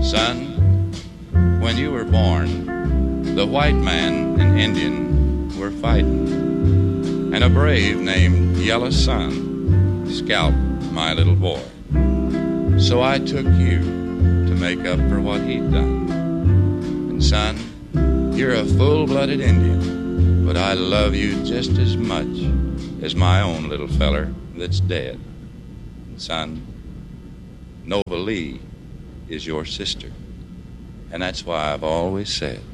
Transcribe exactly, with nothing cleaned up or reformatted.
Son, when you were born, the white man and Indian were fighting, and a brave named Yellow Sun scalped my little boy. So I took you to make up for what he'd done. And son, you're a full-blooded Indian, but I love you just as much as my own little feller that's dead. And son, Nova Lee is your sister, and that's why I've always said